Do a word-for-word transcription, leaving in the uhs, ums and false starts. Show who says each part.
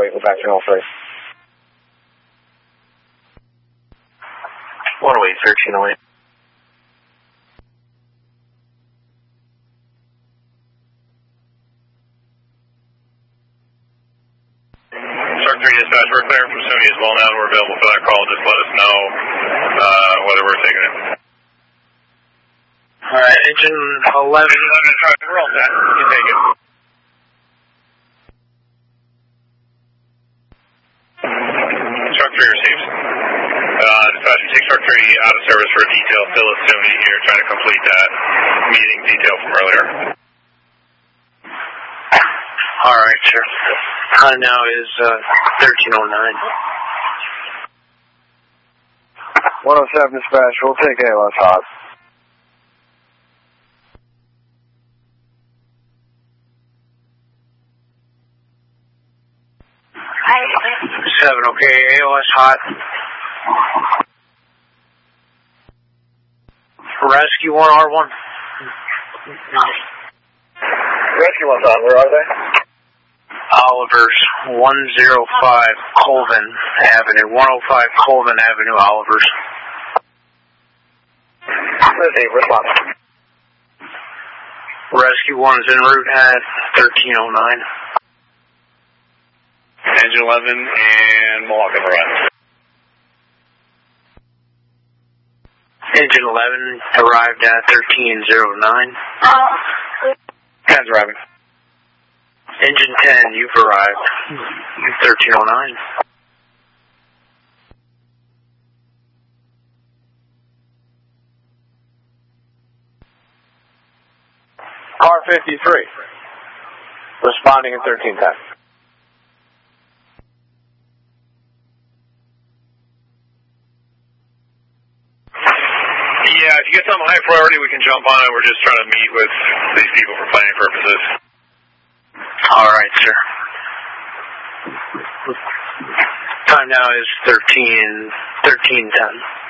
Speaker 1: eight, we're back to all three.
Speaker 2: one oh eight, thirteen oh eight.
Speaker 3: Shark three dispatch, we're clear from SUNY as well now. We're available for that call. Just let us know uh, whether we're taking it.
Speaker 2: Alright, engine eleven.
Speaker 3: We're all set. You can take it. Shark three receives. Uh, dispatch, take Shark three out of service for a detail. Still at SUNY here, trying to complete that meeting detail from earlier.
Speaker 2: Alright, sir. Time now is uh, thirteen oh nine.
Speaker 1: one oh seven dispatch, we'll take A L S hot.
Speaker 2: seven, okay, A O S hot. Rescue one R one.
Speaker 1: Rescue one's on, where are they?
Speaker 2: Oliver's, one oh five Colvin Avenue, one oh five Colvin Avenue, Oliver's.
Speaker 1: Lizzie, response.
Speaker 2: Rescue one is en route at thirteen oh nine.
Speaker 3: Engine eleven and Mohawk arrived.
Speaker 2: Engine eleven arrived at thirteen oh nine.
Speaker 3: Ten's arriving.
Speaker 2: Engine ten, you've arrived. thirteen oh nine.
Speaker 1: Car fifty-three. Responding at thirteen ten.
Speaker 3: Yeah, if you get something high priority, we can jump on it. We're just trying to meet with these people for planning purposes.
Speaker 2: All right, sir. Time now is thirteen, thirteen ten.